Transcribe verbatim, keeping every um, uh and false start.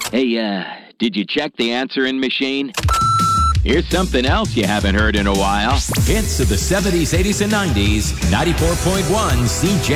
Hey, uh, did you check the answering machine? Here's something else you haven't heard in a while. Hits of the seventies, eighties, and nineties. ninety-four point one C J